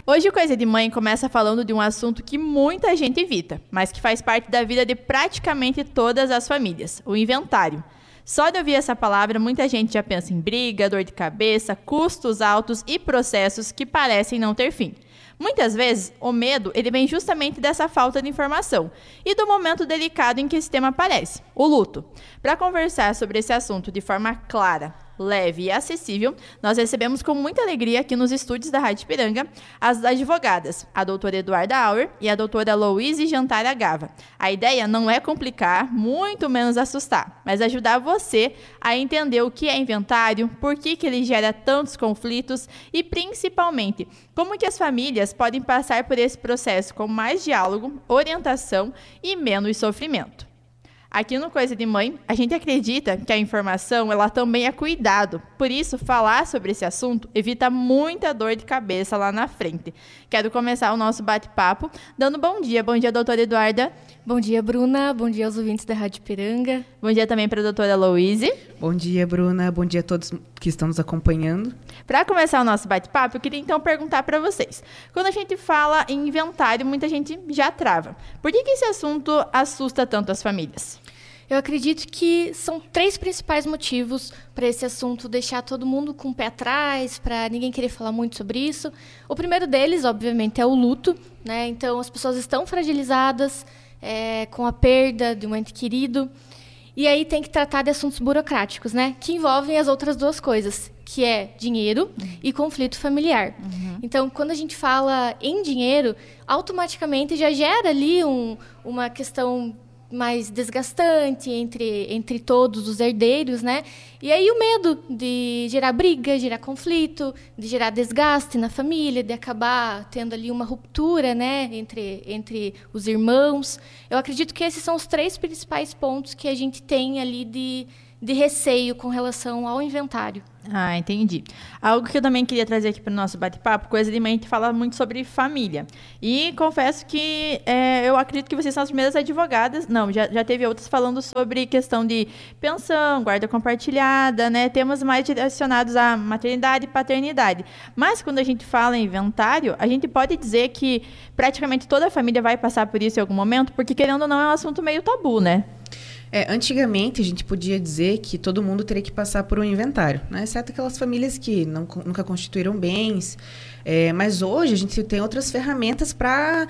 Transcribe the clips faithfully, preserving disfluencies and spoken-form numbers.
Hoje o Coisa de Mãe começa falando de um assunto que muita gente evita, mas que faz parte da vida de praticamente todas as famílias, o inventário. Só de ouvir essa palavra, muita gente já pensa em briga, dor de cabeça, custos altos e processos que parecem não ter fim. Muitas vezes, o medo ele vem justamente dessa falta de informação e do momento delicado em que esse tema aparece, o luto. Para conversar sobre esse assunto de forma clara, leve e acessível, nós recebemos com muita alegria aqui nos estúdios da Rádio Ipiranga as advogadas, a doutora Eduarda Auer e a doutora Louise Jantaria Gava. A ideia não é complicar, muito menos assustar, mas ajudar você a entender o que é inventário, por que, que ele gera tantos conflitos e, principalmente, como que as famílias podem passar por esse processo com mais diálogo, orientação e menos sofrimento. Aqui no Coisa de Mãe, a gente acredita que a informação ela também é cuidado. Por isso, falar sobre esse assunto evita muita dor de cabeça lá na frente. Quero começar o nosso bate-papo dando bom dia. Bom dia, doutora Eduarda. Bom dia, Bruna. Bom dia aos ouvintes da Rádio Ipiranga. Bom dia também para a doutora Louise. Bom dia, Bruna. Bom dia a todos que estão nos acompanhando. Para começar o nosso bate-papo, eu queria então perguntar para vocês. Quando a gente fala em inventário, muita gente já trava. Por que, que esse assunto assusta tanto as famílias? Eu acredito que são três principais motivos para esse assunto deixar todo mundo com o pé atrás, para ninguém querer falar muito sobre isso. O primeiro deles, obviamente, é o luto, né? Então, as pessoas estão fragilizadas é, com a perda de um ente querido. E aí tem que tratar de assuntos burocráticos, né? Que envolvem as outras duas coisas, que é dinheiro e conflito familiar. Uhum. Então, quando a gente fala em dinheiro, automaticamente já gera ali um, uma questão mais desgastante entre, entre todos os herdeiros, né? E aí o medo de gerar briga, gerar conflito, de gerar desgaste na família, de acabar tendo ali uma ruptura, né, entre, entre os irmãos. Eu acredito que esses são os três principais pontos que a gente tem ali de, de receio com relação ao inventário. Ah, entendi. Algo que eu também queria trazer aqui para o nosso bate-papo, Coisa de Mãe, a gente fala muito sobre família. E confesso que é, eu acredito que vocês são as primeiras advogadas. Não, já, já teve outras falando sobre questão de pensão, guarda compartilhada, né? Temas mais direcionados à maternidade e paternidade. Mas quando a gente fala em inventário, a gente pode dizer que praticamente toda a família vai passar por isso em algum momento, porque querendo ou não é um assunto meio tabu, né? É, antigamente, a gente podia dizer que todo mundo teria que passar por um inventário, né? Exceto aquelas famílias que não, nunca constituíram bens. É, mas hoje a gente tem outras ferramentas para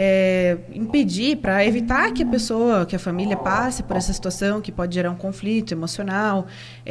é, impedir, para evitar que a pessoa, que a família passe por essa situação que pode gerar um conflito emocional,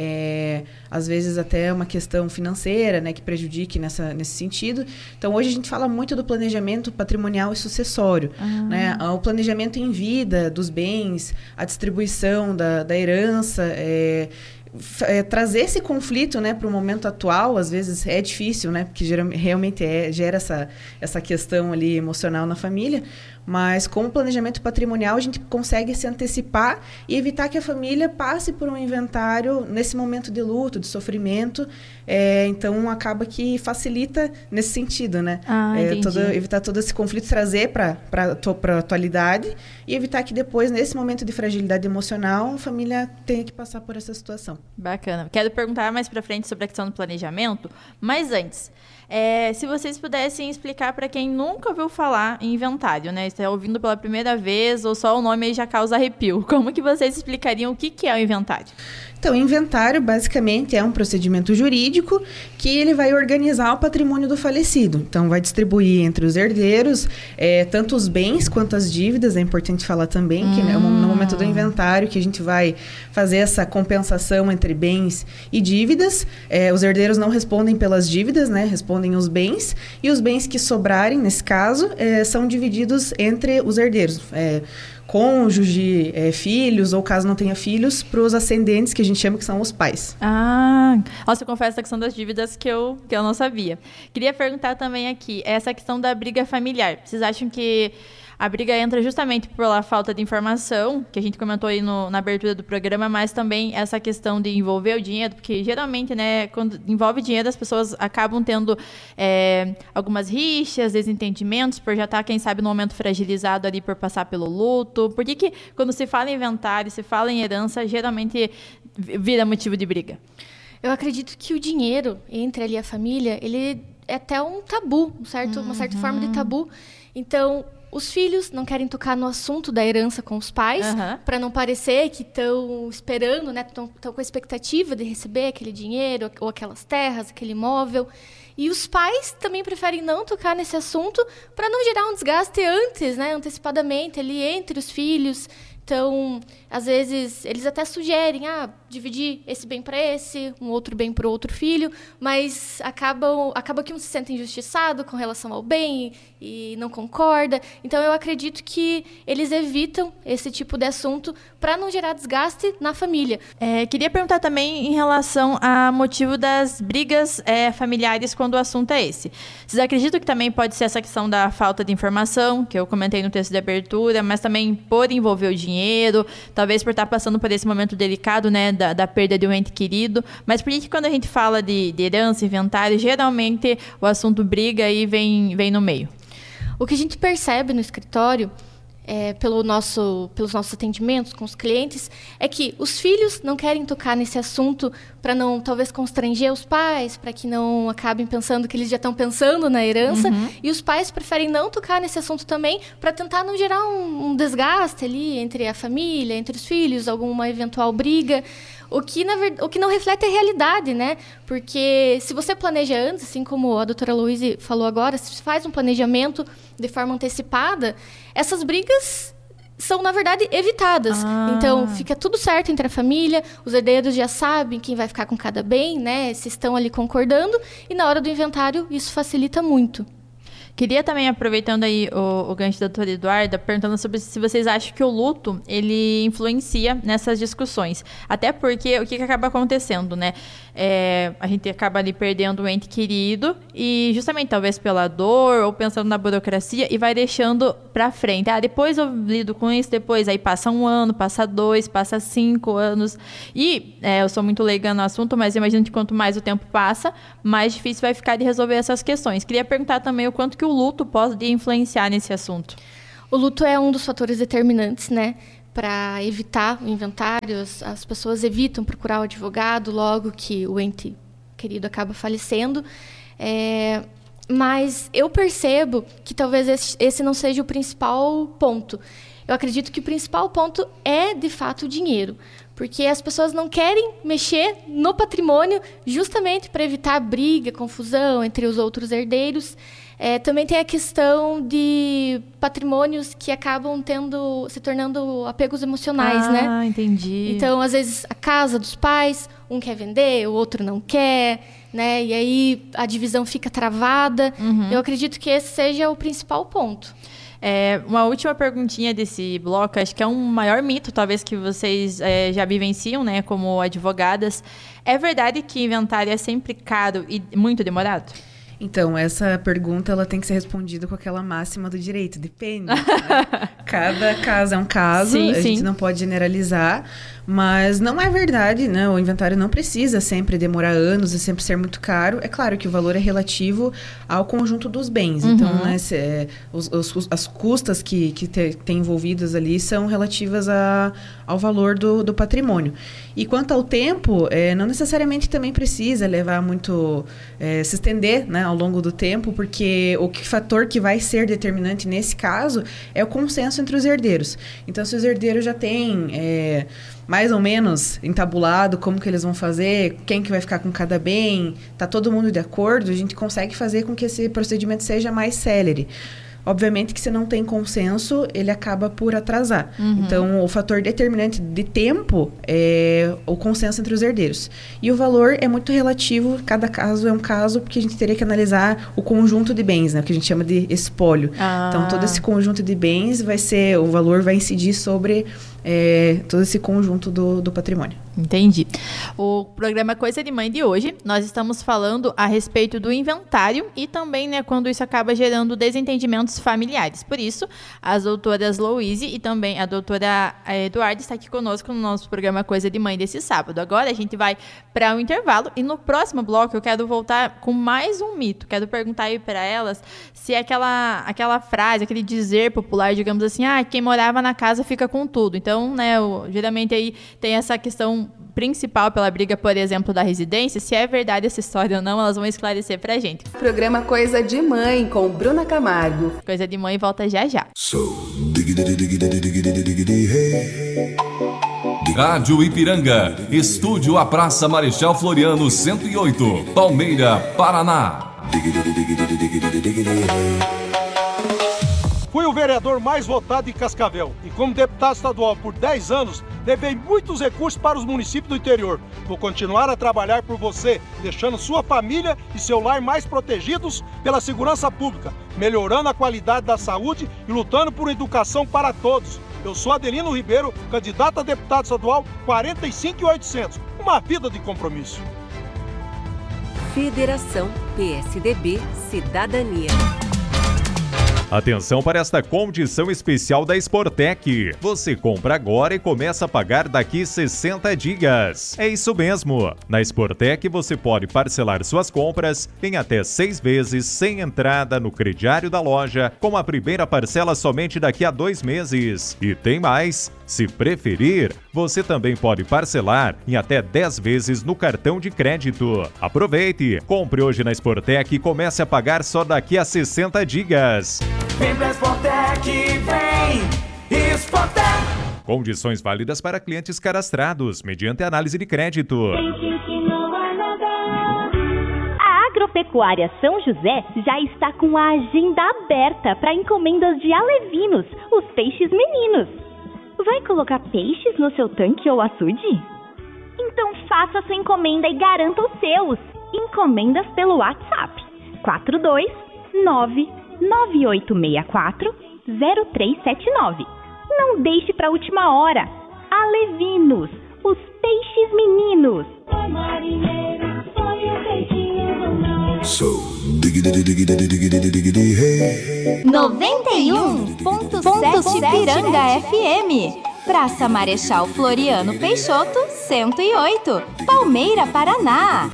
é, às vezes até uma questão financeira, né, que prejudique nessa, nesse sentido. Então, hoje a gente fala muito do planejamento patrimonial e sucessório, uhum. né? O planejamento em vida dos bens, a distribuição da, da herança, é, É, trazer esse conflito, né, para o momento atual, às vezes é difícil, né, porque gera, realmente é, gera essa, essa questão ali emocional na família, mas com o planejamento patrimonial a gente consegue se antecipar e evitar que a família passe por um inventário nesse momento de luto, de sofrimento, é, então acaba que facilita nesse sentido, né, ah, é, todo, evitar todo esse conflito, trazer para a atualidade e evitar que depois, nesse momento de fragilidade emocional, a família tenha que passar por essa situação. Bacana. Quero perguntar mais para frente sobre a questão do planejamento, mas antes, é, se vocês pudessem explicar para quem nunca ouviu falar em inventário, né? Está ouvindo pela primeira vez ou só o nome aí já causa arrepio. Como que vocês explicariam o que, que é o inventário? Então, o inventário, basicamente, é um procedimento jurídico que ele vai organizar o patrimônio do falecido. Então, vai distribuir entre os herdeiros é, tanto os bens quanto as dívidas. É importante falar também hum. que né, no momento do inventário que a gente vai fazer essa compensação entre bens e dívidas. É, os herdeiros não respondem pelas dívidas, né? Respondem os bens. E os bens que sobrarem, nesse caso, é, são divididos entre os herdeiros. É, cônjuge, é, filhos, ou caso não tenha filhos, para os ascendentes, que a gente chama que são os pais. Ah, nossa, eu confesso a questão das dívidas que eu, que eu não sabia. Queria perguntar também aqui, essa questão da briga familiar. Vocês acham que a briga entra justamente pela falta de informação, que a gente comentou aí no, na abertura do programa, mas também essa questão de envolver o dinheiro, porque geralmente, né, quando envolve dinheiro, as pessoas acabam tendo é, algumas rixas, desentendimentos, por já estar, quem sabe, no momento fragilizado ali por passar pelo luto. Por que que, quando se fala em inventário, se fala em herança, geralmente vira motivo de briga? Eu acredito que o dinheiro entre ali a família, ele é até um tabu, um certo, uhum. uma certa forma de tabu. Então, os filhos não querem tocar no assunto da herança com os pais, uhum. para não parecer que estão esperando, né, estão com a expectativa de receber aquele dinheiro, ou aquelas terras, aquele imóvel. E os pais também preferem não tocar nesse assunto para não gerar um desgaste antes, né, antecipadamente, ali entre os filhos. Então, às vezes, eles até sugerem, ah, dividir esse bem para esse, um outro bem para o outro filho, mas acabam, acaba que um se sente injustiçado com relação ao bem e, e não concorda. Então, eu acredito que eles evitam esse tipo de assunto para não gerar desgaste na família. É, queria perguntar também em relação ao motivo das brigas é, familiares quando o assunto é esse. Vocês acreditam que também pode ser essa questão da falta de informação, que eu comentei no texto de abertura, mas também por envolver o dinheiro, dinheiro, talvez por estar passando por esse momento delicado, né, da, da perda de um ente querido, mas por que quando a gente fala de, de herança, inventário, geralmente o assunto briga e vem, vem no meio? O que a gente percebe no escritório, é, pelo nosso, pelos nossos atendimentos com os clientes, é que os filhos não querem tocar nesse assunto para não, talvez, constranger os pais, para que não acabem pensando que eles já estão pensando na herança, uhum. e os pais preferem não tocar nesse assunto também para tentar não gerar um, um desgaste ali entre a família, entre os filhos, alguma eventual briga. O que, na verdade, o que não reflete a realidade, né? Porque se você planeja antes, assim como a doutora Louise falou agora, se faz um planejamento de forma antecipada, essas brigas são, na verdade, evitadas. Ah. Então, fica tudo certo entre a família, os herdeiros já sabem quem vai ficar com cada bem, né? Se estão ali concordando, e na hora do inventário isso facilita muito. Queria também, aproveitando aí o, o gancho da doutora Eduarda, perguntando sobre se vocês acham que o luto, ele influencia nessas discussões. Até porque, o que, que acaba acontecendo, né? É, a gente acaba ali perdendo um ente querido e justamente, talvez pela dor ou pensando na burocracia e vai deixando pra frente. Ah, depois eu lido com isso, depois aí passa um ano, passa dois, passa cinco anos. E é, eu sou muito leiga no assunto, mas imagino que quanto mais o tempo passa, mais difícil vai ficar de resolver essas questões. Queria perguntar também o quanto que o luto pode influenciar nesse assunto. O luto é um dos fatores determinantes, né, para evitar o inventário. As, as pessoas evitam procurar o advogado logo que o ente querido acaba falecendo. É, mas eu percebo que talvez esse, esse não seja o principal ponto. Eu acredito que o principal ponto é, de fato, o dinheiro. Porque as pessoas não querem mexer no patrimônio justamente para evitar briga, confusão entre os outros herdeiros. É, também tem a questão de patrimônios que acabam tendo, se tornando apegos emocionais, ah, né? Ah, entendi. Então, às vezes, a casa dos pais, um quer vender, o outro não quer, né? E aí a divisão fica travada. Uhum. Eu acredito que esse seja o principal ponto. É, uma última perguntinha desse bloco, acho que é um maior mito, talvez, que vocês é, já vivenciam, né, como advogadas. É verdade que inventário é sempre caro e muito demorado? Então, essa pergunta ela tem que ser respondida com aquela máxima do direito. Depende. Né? Cada caso é um caso, sim, a sim. gente não pode generalizar, mas não é verdade, né? O inventário não precisa sempre demorar anos e sempre ser muito caro. É claro que o valor é relativo ao conjunto dos bens. Uhum. Então, né, se, é, os, os, as custas que, que te, tem envolvidas ali são relativas a, ao valor do, do patrimônio. E quanto ao tempo, é, não necessariamente também precisa levar muito, é, se estender, né, ao longo do tempo, porque o que, fator que vai ser determinante nesse caso é o consenso entre os herdeiros. Então, se os herdeiros já têm é, mais ou menos entabulado como que eles vão fazer, quem que vai ficar com cada bem, tá todo mundo de acordo, a gente consegue fazer com que esse procedimento seja mais célere. Obviamente que se não tem consenso, ele acaba por atrasar. Uhum. Então, o fator determinante de tempo é o consenso entre os herdeiros. E o valor é muito relativo, cada caso é um caso, porque a gente teria que analisar o conjunto de bens, né, que a gente chama de espólio. Ah. Então, todo esse conjunto de bens vai ser, o valor vai incidir sobre é, todo esse conjunto do, do patrimônio. Entendi. O programa Coisa de Mãe de hoje, nós estamos falando a respeito do inventário e também, né, quando isso acaba gerando desentendimentos familiares. Por isso, as doutoras Louise e também a doutora Eduarda está aqui conosco no nosso programa Coisa de Mãe desse sábado. Agora a gente vai para um intervalo e no próximo bloco eu quero voltar com mais um mito. Quero perguntar aí para elas se é aquela, aquela frase, aquele dizer popular, digamos assim, ah, quem morava na casa fica com tudo. Então, né, o, geralmente aí tem essa questão principal pela briga, por exemplo, da residência. Se é verdade essa história ou não, elas vão esclarecer pra gente. Programa Coisa de Mãe, com Bruna Camargo. Coisa de Mãe volta já já. Rádio Ipiranga, Estúdio A Praça Marechal Floriano cento e oito, Palmeira, Paraná. Fui o vereador mais votado em Cascavel e como deputado estadual por dez anos, levei muitos recursos para os municípios do interior. Vou continuar a trabalhar por você, deixando sua família e seu lar mais protegidos pela segurança pública, melhorando a qualidade da saúde e lutando por educação para todos. Eu sou Adelino Ribeiro, candidato a deputado estadual quarenta e cinco mil e oitocentos. Uma vida de compromisso. Federação P S D B Cidadania. Atenção para esta condição especial da Sportec. Você compra agora e começa a pagar daqui sessenta dias. É isso mesmo. Na Sportec você pode parcelar suas compras em até seis vezes sem entrada no crediário da loja, com a primeira parcela somente daqui a dois meses. E tem mais. Se preferir, você também pode parcelar em até dez vezes no cartão de crédito. Aproveite, compre hoje na Sportec e comece a pagar só daqui a sessenta dias. Vem pra Sportec, vem! Sportec! Condições válidas para clientes cadastrados, mediante análise de crédito. A Agropecuária São José já está com a agenda aberta para encomendas de alevinos, os peixes meninos. Vai colocar peixes no seu tanque ou açude? Então faça sua encomenda e garanta os seus. Encomendas pelo WhatsApp quatro dois nove nove oito seis quatro zero três sete nove. Não deixe para a última hora. Alevinos, os peixes meninos. O marinheiro põe o peixinho no mar. noventa e um ponto sete Ipiranga F M. Praça Marechal Floriano Peixoto, cento e oito, Palmeira, Paraná.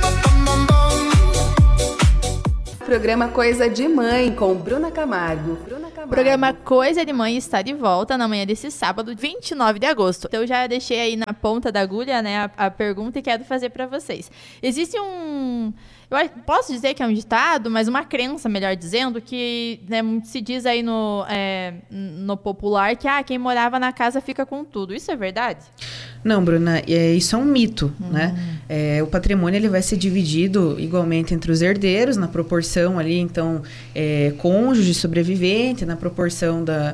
Programa Coisa de Mãe, com Bruna Camargo. Bruna Camargo. O programa Coisa de Mãe está de volta na manhã desse sábado, vinte e nove de agosto. Então, eu já deixei aí na ponta da agulha, né, a, a pergunta e quero fazer para vocês. Existe um... Eu posso dizer que é um ditado, mas uma crença, melhor dizendo, que, né, se diz aí no, é, no popular que ah, quem morava na casa fica com tudo. Isso é verdade? Não, Bruna, é, isso é um mito, hum. né? É, o patrimônio ele vai ser dividido igualmente entre os herdeiros, na proporção ali, então, é, cônjuge sobrevivente, na proporção da...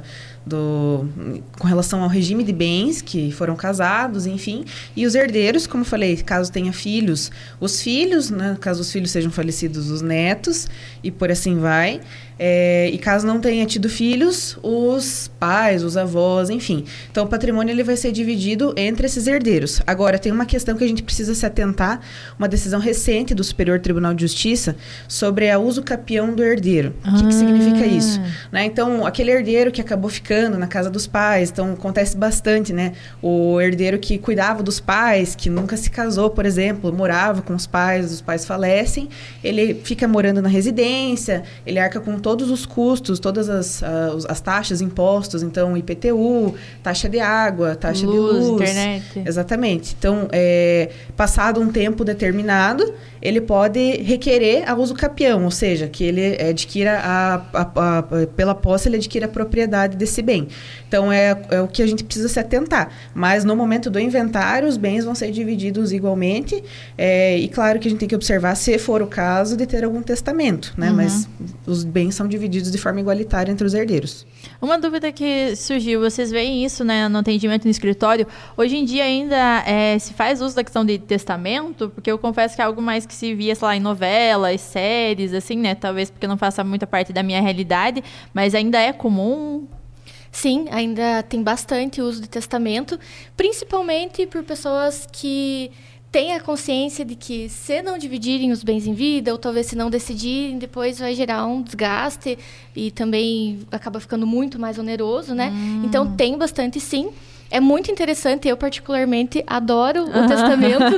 Do, com relação ao regime de bens que foram casados, enfim, e os herdeiros, como falei, caso tenha filhos, os filhos, né, caso os filhos sejam falecidos, os netos, e por assim vai, é, e caso não tenha tido filhos, os pais, os avós, enfim. Então, o patrimônio ele vai ser dividido entre esses herdeiros. Agora, tem uma questão que a gente precisa se atentar, uma decisão recente do Superior Tribunal de Justiça sobre a uso capião do herdeiro. O ah. que, que significa isso? Né? Então, aquele herdeiro que acabou ficando na casa dos pais, então acontece bastante, né? O herdeiro que cuidava dos pais, que nunca se casou, por exemplo, morava com os pais, os pais falecem, ele fica morando na residência, ele arca com todos os custos, todas as, uh, as taxas, impostos, então I P T U, taxa de água, taxa luz, de luz. Internet. Exatamente. Então, é, passado um tempo determinado, ele pode requerer a uso capião, ou seja, que ele adquira, a, a, a, pela posse, ele adquira a propriedade desse bem. Então, é, é o que a gente precisa se atentar. Mas, no momento do inventário, os bens vão ser divididos igualmente. É, e, claro, que a gente tem que observar, se for o caso, de ter algum testamento, né? Uhum. Mas os bens são divididos de forma igualitária entre os herdeiros. Uma dúvida que surgiu, vocês veem isso, né, no atendimento no escritório, hoje em dia ainda é, se faz uso da questão de testamento? Porque eu confesso que é algo mais que se via, sei lá, em novelas, séries, assim, né? Talvez porque não faça muita parte da minha realidade, mas ainda é comum? Sim, ainda tem bastante uso de testamento, principalmente por pessoas que têm a consciência de que se não dividirem os bens em vida, ou talvez se não decidirem, depois vai gerar um desgaste e também acaba ficando muito mais oneroso, né? Hum. Então, tem bastante, sim. É muito interessante, eu particularmente adoro o testamento,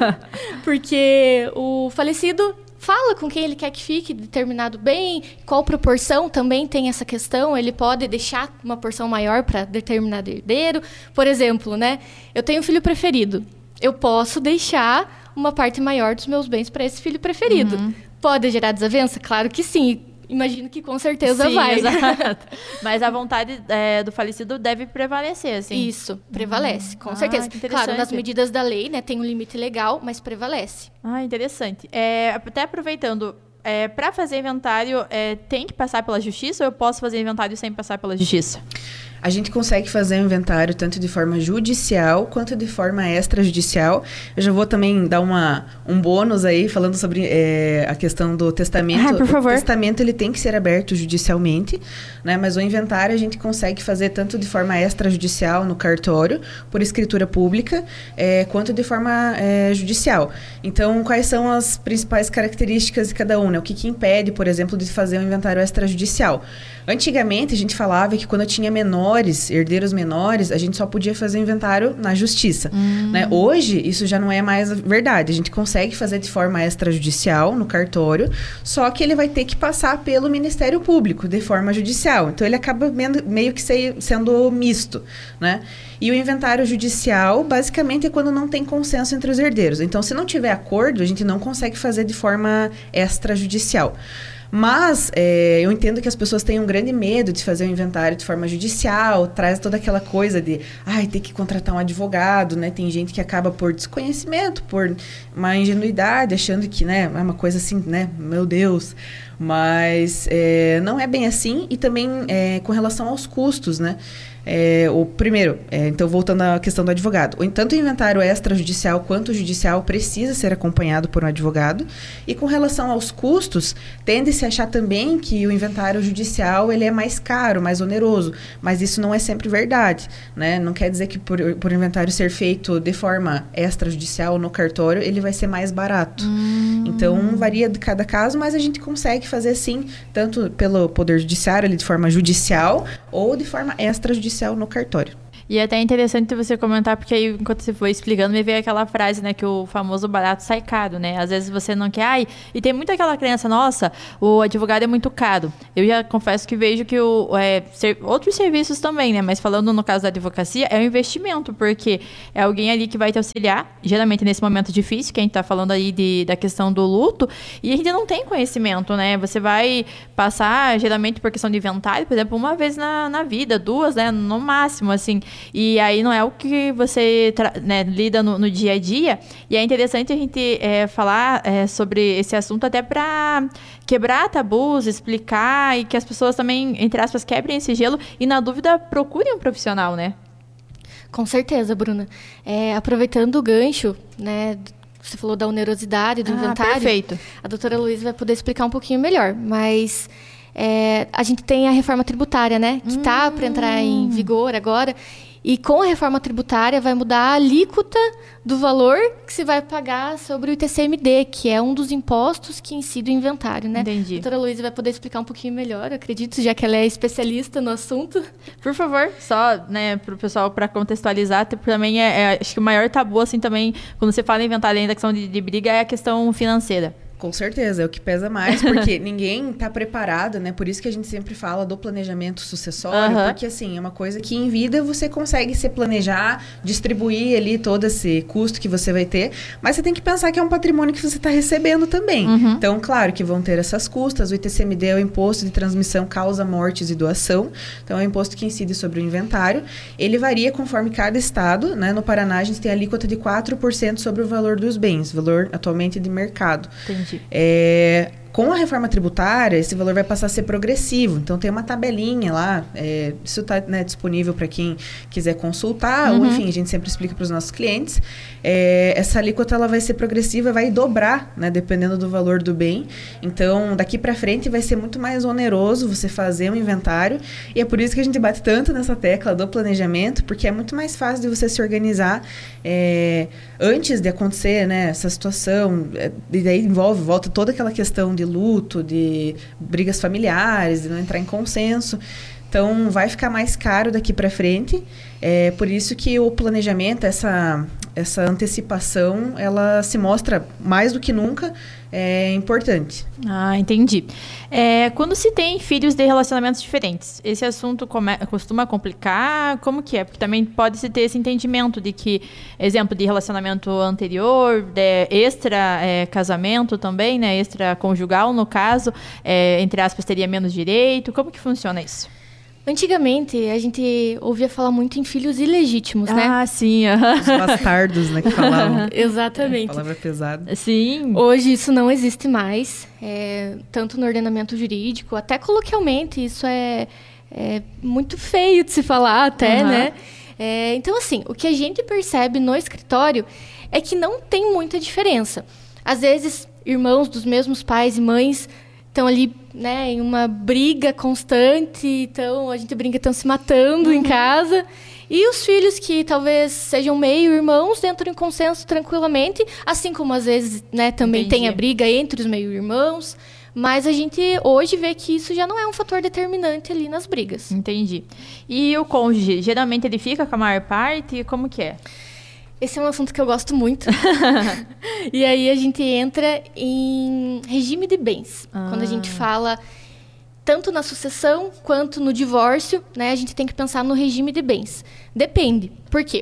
porque o falecido fala com quem ele quer que fique determinado bem, qual proporção também tem essa questão, ele pode deixar uma porção maior para determinado herdeiro. Por exemplo, né, eu tenho um filho preferido, eu posso deixar uma parte maior dos meus bens para esse filho preferido. Uhum. Pode gerar desavença? Claro que sim. Imagino que com certeza sim, vai. Exato. Mas a vontade é, do falecido deve prevalecer, assim. Isso, prevalece, com ah, certeza. Claro, nas medidas da lei, né, tem um limite legal, mas prevalece. Ah, interessante. É, até aproveitando, é, para fazer inventário, é, tem que passar pela justiça ou eu posso fazer inventário sem passar pela justiça? A gente consegue fazer o inventário tanto de forma judicial quanto de forma extrajudicial. Eu já vou também dar uma, um bônus aí, falando sobre é, a questão do testamento. Ah, por favor. O testamento ele tem que ser aberto judicialmente, né? Mas o inventário a gente consegue fazer tanto de forma extrajudicial no cartório, por escritura pública, é, quanto de forma é, judicial. Então, quais são as principais características de cada um, né? O que, que impede, por exemplo, de fazer um inventário extrajudicial? Antigamente, a gente falava que quando tinha menores, herdeiros menores, a gente só podia fazer inventário na justiça. Hum. Né? Hoje, isso já não é mais verdade. A gente consegue fazer de forma extrajudicial no cartório, só que ele vai ter que passar pelo Ministério Público de forma judicial. Então, ele acaba meio que sendo misto, né? E o inventário judicial, basicamente, é quando não tem consenso entre os herdeiros. Então, se não tiver acordo, a gente não consegue fazer de forma extrajudicial. Mas é, eu entendo que as pessoas têm um grande medo de fazer o inventário de forma judicial, traz toda aquela coisa de, ai, tem que contratar um advogado, né? Tem gente que acaba por desconhecimento, por uma ingenuidade, achando que, né, é uma coisa assim, né, meu Deus. Mas é, não é bem assim. E também é, com relação aos custos, né? É, o primeiro, é, então voltando à questão do advogado, tanto o inventário extrajudicial quanto o judicial precisa ser acompanhado por um advogado. E com relação aos custos, tende-se a achar também que o inventário judicial ele é mais caro, mais oneroso, mas isso não é sempre verdade, né? Não quer dizer que por, por inventário ser feito de forma extrajudicial no cartório, ele vai ser mais barato. Hum. Então, varia de cada caso, mas a gente consegue fazer sim, tanto pelo Poder Judiciário, ali, de forma judicial, ou de forma extrajudicial no cartório. E é até interessante você comentar, porque aí, enquanto você foi explicando, me veio aquela frase, né, que o famoso barato sai caro, né? Às vezes você não quer, ai, e tem muito aquela crença, nossa, o advogado é muito caro. Eu já confesso que vejo que o, é, ser, outros serviços também, né? Mas falando no caso da advocacia, é um investimento, porque é alguém ali que vai te auxiliar, geralmente nesse momento difícil, que a gente tá falando aí de, da questão do luto, e a gente não tem conhecimento, né? Você vai passar, geralmente por questão de inventário, por exemplo, uma vez na, na vida, duas, né? No máximo, assim. E aí não é o que você né, lida no, no dia a dia. E é interessante a gente é, falar é, sobre esse assunto até para quebrar tabus, explicar e que as pessoas também, entre aspas, quebrem esse gelo e, na dúvida, procurem um profissional, né? Com certeza, Bruna. É, aproveitando o gancho, né? Você falou da onerosidade do ah, inventário. Perfeito. A doutora Luísa vai poder explicar um pouquinho melhor, mas... É, a gente tem a reforma tributária, né? Que está hum. para entrar em vigor agora. E com a reforma tributária vai mudar a alíquota do valor que se vai pagar sobre o I T C M D, que é um dos impostos que incide o inventário, né? Entendi. A doutora Luísa vai poder explicar um pouquinho melhor, eu acredito, já que ela é especialista no assunto. Por favor, só, né, para o pessoal, para contextualizar, também é, é, acho que o maior tabu, assim, também, quando você fala em inventário além da questão de, de briga, é a questão financeira. Com certeza, é o que pesa mais, porque ninguém está preparado, né? Por isso que a gente sempre fala do planejamento sucessório, uhum. porque, assim, é uma coisa que em vida você consegue se planejar, distribuir ali todo esse custo que você vai ter, mas você tem que pensar que é um patrimônio que você está recebendo também. Uhum. Então, claro que vão ter essas custas, o I T C M D é o Imposto de Transmissão, Causa, Mortes e Doação, então é um imposto que incide sobre o inventário. Ele varia conforme cada estado, né? No Paraná, a gente tem a alíquota de quatro por cento sobre o valor dos bens, valor atualmente de mercado. Entendi. É, com a reforma tributária, esse valor vai passar a ser progressivo. Então, tem uma tabelinha lá. É, isso está né, disponível para quem quiser consultar. Uhum. Ou, enfim, a gente sempre explica para os nossos clientes. É, essa alíquota ela vai ser progressiva, vai dobrar, né, dependendo do valor do bem. Então, daqui para frente, vai ser muito mais oneroso você fazer um inventário. E é por isso que a gente bate tanto nessa tecla do planejamento, porque é muito mais fácil de você se organizar é, antes de acontecer né, essa situação. E daí envolve, volta toda aquela questão de luto, de brigas familiares, de não entrar em consenso. Então, vai ficar mais caro daqui para frente. É por isso que o planejamento, essa, essa antecipação, ela se mostra mais do que nunca é importante. Ah, entendi. É, quando se tem filhos de relacionamentos diferentes, esse assunto come- costuma complicar? Como que é? Porque também pode-se ter esse entendimento de que, exemplo de relacionamento anterior, de extra é, casamento também, né? Extra conjugal, no caso, é, entre aspas, teria menos direito. Como que funciona isso? Antigamente, a gente ouvia falar muito em filhos ilegítimos, né? Ah, sim. aham. Os bastardos, né, que falavam. Exatamente. Palavra pesada. Sim. Hoje isso não existe mais, é, tanto no ordenamento jurídico, até coloquialmente, isso é, é muito feio de se falar até, Uhum. né? É, então, assim, o que a gente percebe no escritório é que não tem muita diferença. Às vezes, irmãos dos mesmos pais e mães estão ali, né, em uma briga constante, então a gente brinca, estão se matando em casa. E os filhos que talvez sejam meio irmãos entram em consenso tranquilamente, assim como às vezes, né, também Entendi. tem a briga entre os meio irmãos. Mas a gente hoje vê que isso já não é um fator determinante ali nas brigas. Entendi. E o cônjuge, geralmente ele fica com a maior parte? Como que é? Esse é um assunto que eu gosto muito. E aí a gente entra em regime de bens. Ah. Quando a gente fala tanto na sucessão quanto no divórcio, né, a gente tem que pensar no regime de bens. Depende. Por quê?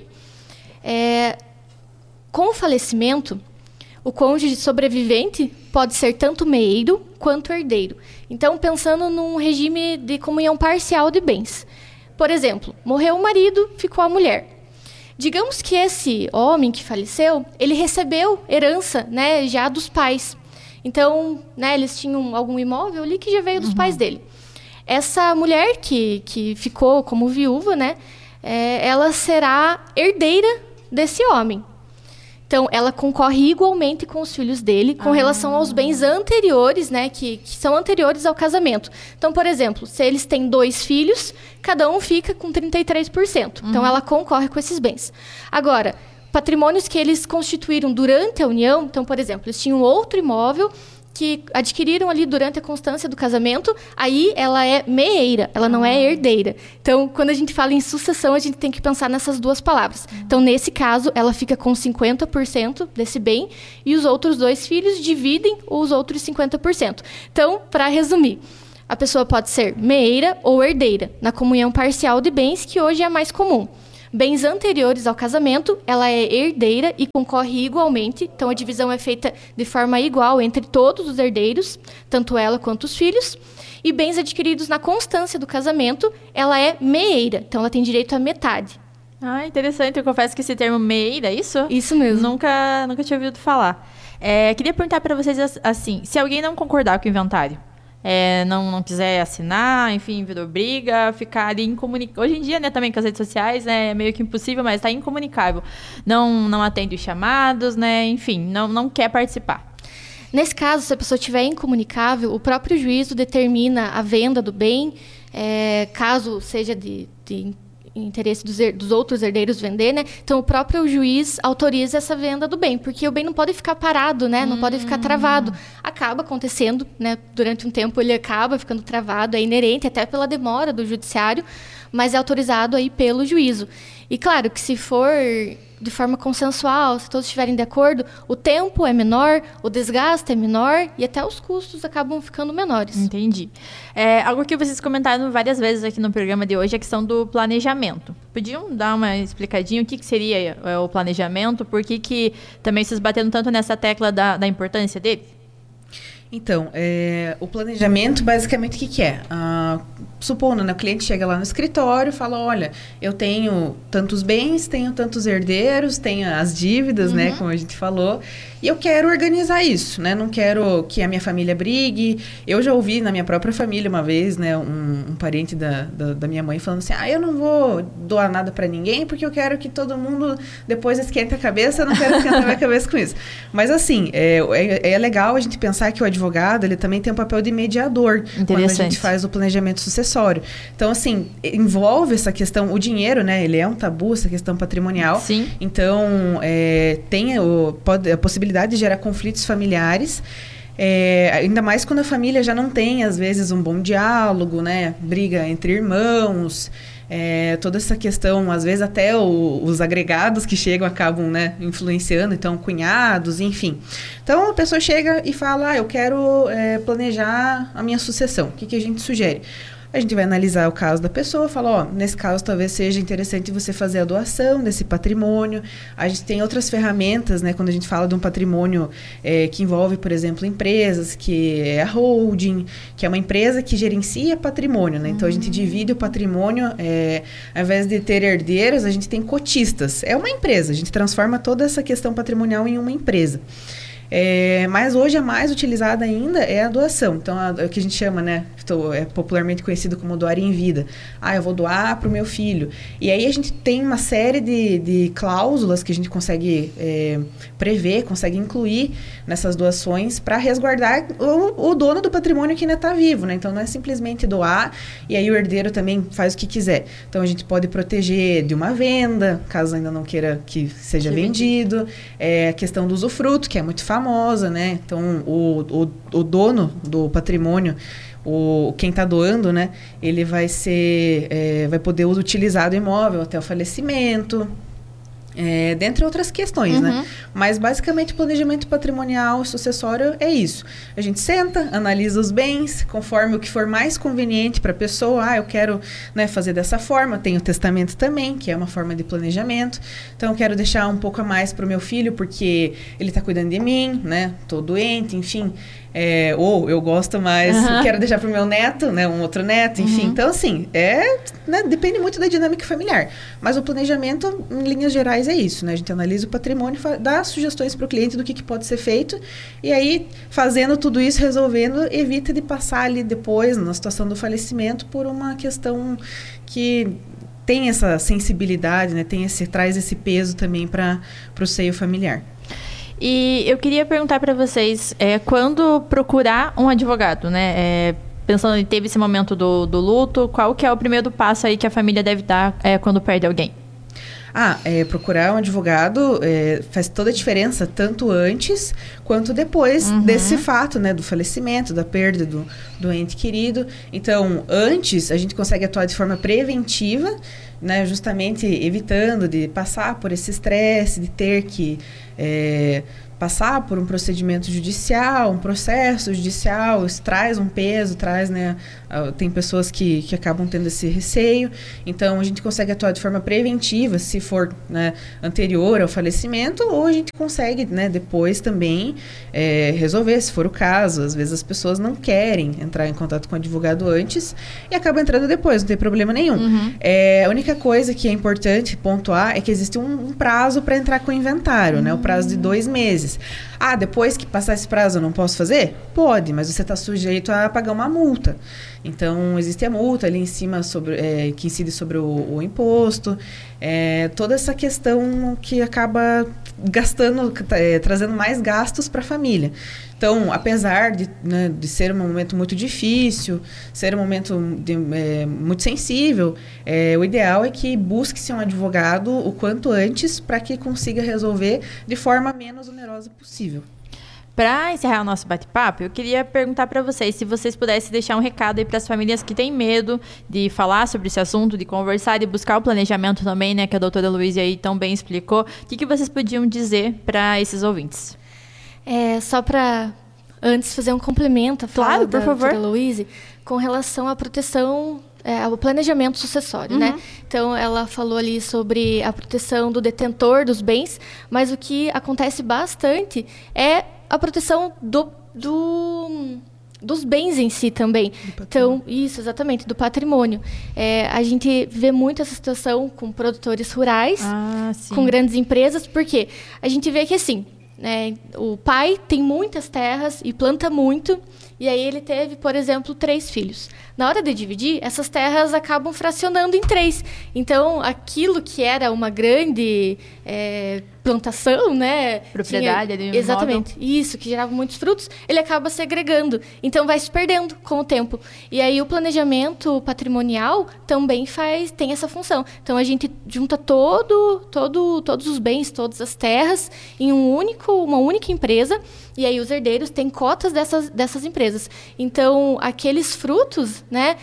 É, com o falecimento, o cônjuge sobrevivente pode ser tanto meeiro quanto herdeiro. Então, pensando num regime de comunhão parcial de bens. Por exemplo, morreu o marido, ficou a mulher. Digamos que esse homem que faleceu, ele recebeu herança, né, já dos pais. Então, né, eles tinham algum imóvel ali que já veio dos pais dele. Essa mulher que, que ficou como viúva, né, é, ela será herdeira desse homem. Então, ela concorre igualmente com os filhos dele com Ah. relação aos bens anteriores, né, que, que são anteriores ao casamento. Então, por exemplo, se eles têm dois filhos, cada um fica com trinta e três por cento. Então, ela concorre com esses bens. Agora, patrimônios que eles constituíram durante a união, então, por exemplo, eles tinham outro imóvel que adquiriram ali durante a constância do casamento, aí ela é meeira, ela não é herdeira. Então, quando a gente fala em sucessão, a gente tem que pensar nessas duas palavras. Então, nesse caso, ela fica com cinquenta por cento desse bem e os outros dois filhos dividem os outros cinquenta por cento. Então, para resumir, a pessoa pode ser meeira ou herdeira, na comunhão parcial de bens, que hoje é mais comum. Bens anteriores ao casamento, ela é herdeira e concorre igualmente. Então, a divisão é feita de forma igual entre todos os herdeiros, tanto ela quanto os filhos. E bens adquiridos na constância do casamento, ela é meeira. Então, ela tem direito à metade. Ah, interessante. Eu confesso que esse termo meeira, é isso? Isso mesmo. Nunca, nunca tinha ouvido falar. É, queria perguntar para vocês as- assim, se alguém não concordar com o inventário, é, não, não quiser assinar, enfim, virou briga, ficar ali incomunicável. Hoje em dia, né, também com as redes sociais, né, é meio que impossível, mas está incomunicável. Não, não atende os chamados, né, enfim, não, não quer participar. Nesse caso, se a pessoa estiver incomunicável, o próprio juízo determina a venda do bem, é, caso seja de, de interesse dos, her- dos outros herdeiros vender, né? Então, o próprio juiz autoriza essa venda do bem, porque o bem não pode ficar parado, né? Não pode ficar travado. Acaba acontecendo, né? Durante um tempo ele acaba ficando travado, é inerente até pela demora do judiciário, mas é autorizado aí pelo juízo. E claro que se for de forma consensual, se todos estiverem de acordo, o tempo é menor, o desgaste é menor e até os custos acabam ficando menores. Entendi. É, algo que vocês comentaram várias vezes aqui no programa de hoje é a questão do planejamento. Podiam dar uma explicadinha o que, que seria é, o planejamento? Por que, que também vocês bateram tanto nessa tecla da, da importância dele? Então, é, o planejamento, basicamente, o que, que é? Ah, supondo, né, o cliente chega lá no escritório e fala, olha, eu tenho tantos bens, tenho tantos herdeiros, tenho as dívidas, Uhum. né, como a gente falou, e eu quero organizar isso, né, não quero que a minha família brigue. Eu já ouvi na minha própria família uma vez, né, um, um parente da, da, da minha mãe falando assim, ah, eu não vou doar nada pra ninguém porque eu quero que todo mundo depois esquente a cabeça, eu não quero esquentar a minha cabeça com isso. Mas assim, é, é, é legal a gente pensar que o advogado, ele também tem um papel de mediador quando a gente faz o planejamento sucessório. Então, assim, envolve essa questão, o dinheiro, né, ele é um tabu, essa questão patrimonial. Sim. Então, é, tem o, pode, a possibilidade de gerar conflitos familiares, é, ainda mais quando a família já não tem, às vezes, um bom diálogo, né, briga entre irmãos, É, toda essa questão, às vezes até o, os agregados que chegam acabam, né, influenciando, então cunhados, enfim. Então a pessoa chega e fala, ah, eu quero é, planejar a minha sucessão. O que, que a gente sugere? A gente vai analisar o caso da pessoa, falar, ó, nesse caso talvez seja interessante você fazer a doação desse patrimônio. A gente tem outras ferramentas, né, quando a gente fala de um patrimônio é, que envolve, por exemplo, empresas, que é a holding, que é uma empresa que gerencia patrimônio, né? Então a gente divide o patrimônio, é, ao invés de ter herdeiros, a gente tem cotistas. É uma empresa, a gente transforma toda essa questão patrimonial em uma empresa. É, mas hoje a mais utilizada ainda é a doação. Então, a, o que a gente chama, né, é popularmente conhecido como doar em vida. Ah, eu vou doar para o meu filho. E aí a gente tem uma série de, de cláusulas que a gente consegue é, prever, consegue incluir nessas doações para resguardar o, o dono do patrimônio que ainda está vivo, né? Então, não é simplesmente doar e aí o herdeiro também faz o que quiser. Então, a gente pode proteger de uma venda, caso ainda não queira que seja que vendido. vendido. É, a questão do usufruto, que é muito fácil. famosa, né? Então, o, o, o dono do patrimônio, o, quem está doando, né? Ele vai ser, é, vai poder utilizar o imóvel até o falecimento, é, dentre outras questões, uhum. né? Mas, basicamente, o planejamento patrimonial e sucessório é isso. A gente senta, analisa os bens, conforme o que for mais conveniente para a pessoa. Ah, eu quero, né, fazer dessa forma. Tem o testamento também, que é uma forma de planejamento. Então, eu quero deixar um pouco a mais para o meu filho, porque ele está cuidando de mim, né? Estou doente, enfim. É, ou eu gosto mais, uhum. quero deixar para o meu neto, né, um outro neto, enfim. Uhum. Então, assim, é, né, depende muito da dinâmica familiar. Mas o planejamento, em linhas gerais, é isso, né? A gente analisa o patrimônio, dá sugestões para o cliente do que, que pode ser feito. E aí, fazendo tudo isso, resolvendo, evita de passar ali depois, na situação do falecimento, por uma questão que tem essa sensibilidade, né? Tem esse, traz esse peso também para o seio familiar. E eu queria perguntar para vocês, é, quando procurar um advogado, né? É, pensando em teve esse momento do, do luto, qual que é o primeiro passo aí que a família deve dar é, quando perde alguém? Ah, é, procurar um advogado é, faz toda a diferença, tanto antes quanto depois uhum. desse fato, né? Do falecimento, da perda do, do ente querido. Então, antes, a gente consegue atuar de forma preventiva, né, justamente evitando de passar por esse estresse, de ter que é, passar por um procedimento judicial, um processo judicial. Isso traz um peso, traz, né, tem pessoas que, que acabam tendo esse receio. Então, a gente consegue atuar de forma preventiva, se for, né, anterior ao falecimento, ou a gente consegue, né, depois também é, resolver, se for o caso. Às vezes as pessoas não querem entrar em contato com o advogado antes e acabam entrando depois, não tem problema nenhum. Uhum. É, a única coisa que é importante pontuar é que existe um, um prazo para entrar com o inventário, uhum. né, o prazo de dois meses. Ah, depois que passar esse prazo eu não posso fazer? Pode, mas você está sujeito a pagar uma multa. Então, existe a multa ali em cima sobre, é, que incide sobre o, o imposto. É, toda essa questão que acaba gastando, é, trazendo mais gastos para a família. Então, apesar de, né, de ser um momento muito difícil, ser um momento de, é, muito sensível, é, o ideal é que busque-se um advogado o quanto antes para que consiga resolver de forma menos onerosa possível. Para encerrar o nosso bate-papo, eu queria perguntar para vocês se vocês pudessem deixar um recado aí para as famílias que têm medo de falar sobre esse assunto, de conversar, de buscar o planejamento também, né, que a doutora Luísa aí tão bem explicou. O que, que vocês podiam dizer para esses ouvintes? É, só para antes fazer um complemento à fala claro, por da favor. doutora Luísa, com relação à proteção, é, ao planejamento sucessório, uhum. né? Então, ela falou ali sobre a proteção do detentor dos bens, mas o que acontece bastante é a proteção do, do, dos bens em si também. Então, isso, exatamente, do patrimônio. É, a gente vê muito essa situação com produtores rurais, ah, com grandes empresas, porque a gente vê que, assim, né, o pai tem muitas terras e planta muito, e aí ele teve, por exemplo, três filhos. Na hora de dividir, essas terras acabam fracionando em três. Então, aquilo que era uma grande é, plantação, né? Propriedade tinha, ali, exatamente, modo. Isso, que gerava muitos frutos, ele acaba segregando. Então, vai se perdendo com o tempo. E aí, o planejamento patrimonial também faz, tem essa função. Então, a gente junta todo, todo, todos os bens, todas as terras em um único, uma única empresa, e aí os herdeiros têm cotas dessas, dessas empresas. Então, aqueles frutos, né,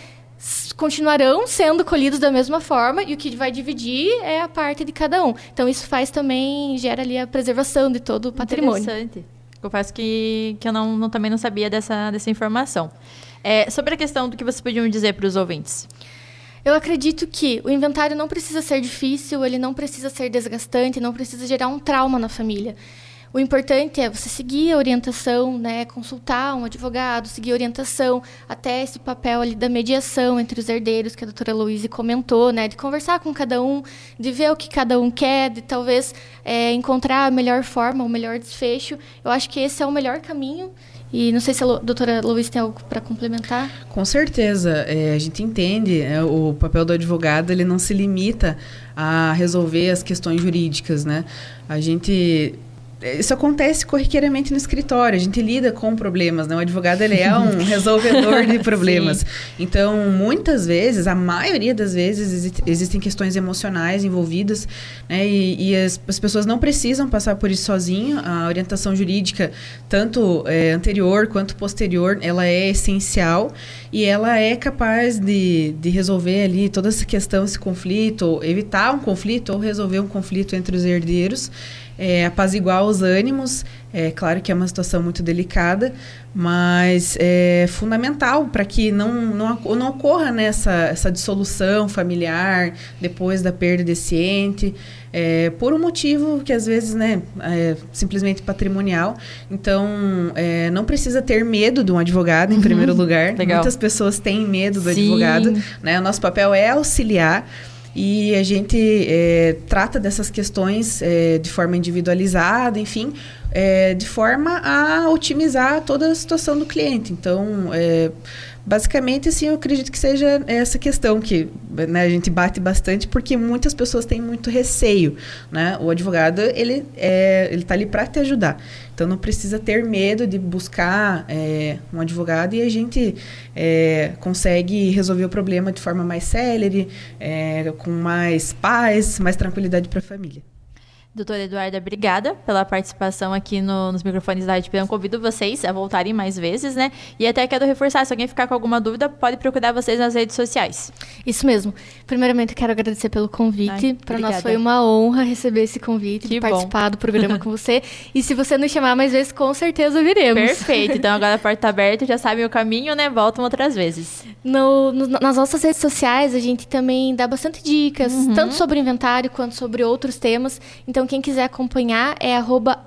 continuarão sendo colhidos da mesma forma e o que vai dividir é a parte de cada um. Então, isso faz também, gera ali a preservação de todo o patrimônio. Interessante. Confesso que, que eu não, não, também não sabia dessa, dessa informação. É, sobre a questão do que vocês podiam dizer para os ouvintes. Eu acredito que o inventário não precisa ser difícil, ele não precisa ser desgastante, não precisa gerar um trauma na família. O importante é você seguir a orientação, né, consultar um advogado, seguir a orientação, até esse papel ali da mediação entre os herdeiros, que a doutora Louise comentou, né, de conversar com cada um, de ver o que cada um quer, de talvez é, encontrar a melhor forma, o melhor desfecho. Eu acho que esse é o melhor caminho. E não sei se a doutora Louise tem algo para complementar. Com certeza. É, a gente entende, é, o papel do advogado ele não se limita a resolver as questões jurídicas, né? A gente... Isso acontece corriqueiramente no escritório, a gente lida com problemas, né? O advogado ele é um resolvedor de problemas. Então, muitas vezes, a maioria das vezes, exi- existem questões emocionais envolvidas, né? E, e as, as pessoas não precisam passar por isso sozinho. A orientação jurídica, tanto é, anterior quanto posterior, ela é essencial e ela é capaz de, de resolver ali toda essa questão, esse conflito, evitar um conflito ou resolver um conflito entre os herdeiros. É, apaziguar os ânimos, é claro que é uma situação muito delicada, mas é fundamental para que não, não, não ocorra nessa essa dissolução familiar depois da perda desse ente, é, por um motivo que às vezes, né, é simplesmente patrimonial. Então, é, não precisa ter medo de um advogado, em uhum, primeiro lugar. Legal. Muitas pessoas têm medo do Sim. advogado, né? O nosso papel é auxiliar. E a gente é, trata dessas questões é, de forma individualizada, enfim, é, de forma a otimizar toda a situação do cliente. Então, é, basicamente, assim, eu acredito que seja essa questão que, né, a gente bate bastante, porque muitas pessoas têm muito receio, né? O advogado, ele é, ele está ali para te ajudar. Então, não precisa ter medo de buscar é, um advogado e a gente é, consegue resolver o problema de forma mais célere, é, com mais paz, mais tranquilidade para a família. Doutora Eduarda, obrigada pela participação aqui no, nos microfones da Rádio Piranga. Convido vocês a voltarem mais vezes, né? E até quero reforçar, se alguém ficar com alguma dúvida, pode procurar vocês nas redes sociais. Isso mesmo. Primeiramente, quero agradecer pelo convite. Para nós foi uma honra receber esse convite, que de participar bom. do programa com você. E se você nos chamar mais vezes, com certeza viremos. Perfeito. Então, agora a porta está aberta, já sabem o caminho, né? Voltam outras vezes. No, no, nas nossas redes sociais, a gente também dá bastante dicas, uhum. tanto sobre inventário quanto sobre outros temas. Então, quem quiser acompanhar é arroba